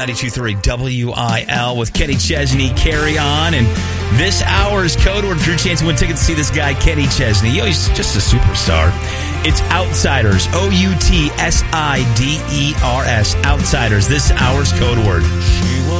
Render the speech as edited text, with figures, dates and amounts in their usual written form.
92.3 WIL with Kenny Chesney. Carry on. And this hour's code word for your chance to win tickets to see this guy, Kenny Chesney. He's just a superstar. It's Outsiders. Outsiders. Outsiders. This hour's code word.